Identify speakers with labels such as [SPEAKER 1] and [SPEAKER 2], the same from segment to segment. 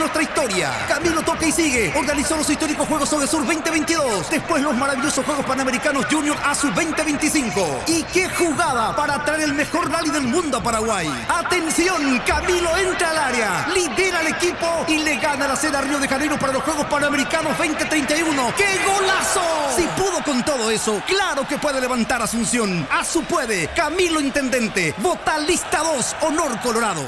[SPEAKER 1] nuestra historia. Camilo toca y sigue. Organizó los históricos Juegos Odesur 2022. Después los maravillosos Juegos Panamericanos Junior ASU 2025. ¿Y qué jugada para traer el mejor rally del mundo a Paraguay? ¡Atención! Camilo entra al área, lidera al equipo y le gana la sede a Río de Janeiro para los Juegos Panamericanos 2031. ¡Qué golazo! Si pudo con todo eso, claro que puede levantar Asunción. ASU puede. Camilo Intendente. Vota lista 2, Honor Colorado.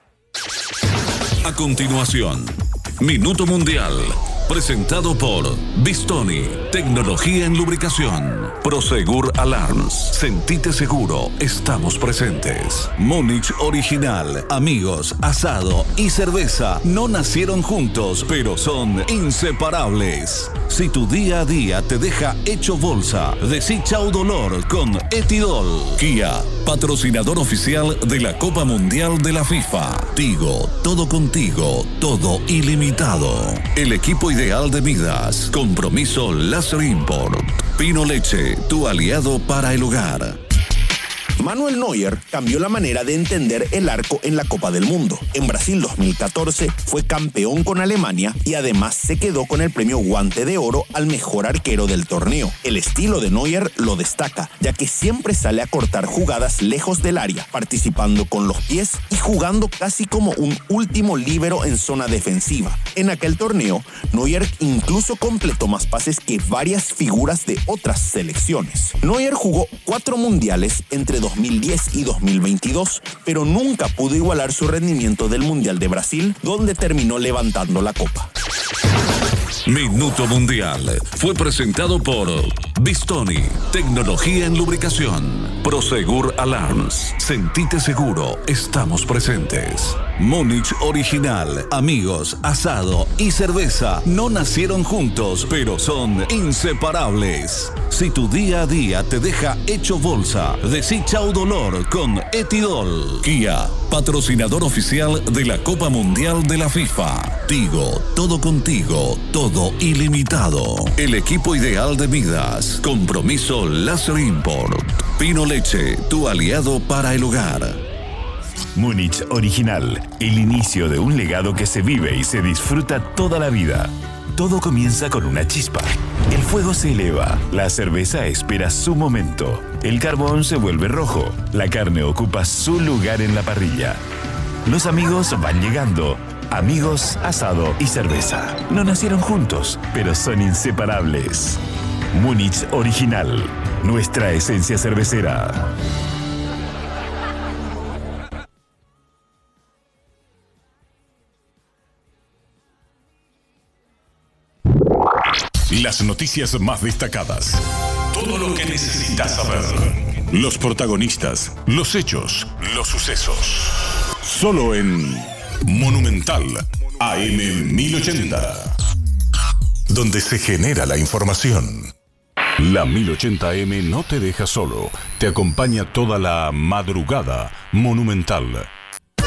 [SPEAKER 2] A continuación, Minuto Mundial, presentado por Bistoni, tecnología en lubricación. Prosegur Alarms, sentite seguro, estamos presentes. Múnich Original, amigos, asado y cerveza no nacieron juntos, pero son inseparables. Si tu día a día te deja hecho bolsa, decí chau dolor con Etidol. Kia, patrocinador oficial de la Copa Mundial de la FIFA. Tigo, todo contigo, todo ilimitado. El equipo ideal de Midas. Compromiso Láser Import. Pino Leche, tu aliado para el hogar.
[SPEAKER 3] Manuel Neuer cambió la manera de entender el arco en la Copa del Mundo. En Brasil 2014 fue campeón con Alemania y además se quedó con el premio Guante de Oro al mejor arquero del torneo. El estilo de Neuer lo destaca, ya que siempre sale a cortar jugadas lejos del área, participando con los pies y jugando casi como un último líbero en zona defensiva. En aquel torneo, Neuer incluso completó más pases que varias figuras de otras selecciones. Neuer jugó 4 mundiales entre 2010 y 2022, pero nunca pudo igualar su rendimiento del Mundial de Brasil, donde terminó levantando la copa.
[SPEAKER 2] Minuto Mundial fue presentado por Bistoni, tecnología en lubricación. Prosegur Alarms, sentite seguro, estamos presentes. Múnich Original, amigos, asado y cerveza no nacieron juntos, pero son inseparables. Si tu día a día te deja hecho bolsa, decí chau dolor con Etidol. Kia, patrocinador oficial de la Copa Mundial de la FIFA. Tigo, todo contigo, todo ilimitado. El equipo ideal de Midas. Compromiso Láser Import. Pino Leche, tu aliado para el hogar.
[SPEAKER 4] Múnich Original, el inicio de un legado que se vive y se disfruta toda la vida. Todo comienza con una chispa. El fuego se eleva, la cerveza espera su momento, el carbón se vuelve rojo, la carne ocupa su lugar en la parrilla. Los amigos van llegando. Amigos, asado y cerveza. No nacieron juntos, pero son inseparables. Múnich Original, nuestra esencia cervecera.
[SPEAKER 5] Las noticias más destacadas. Todo lo que necesitas saber. Los protagonistas, los hechos, los sucesos. Solo en Monumental AM 1080. Donde se genera la información. La 1080M no te deja solo. Te acompaña toda la madrugada. Monumental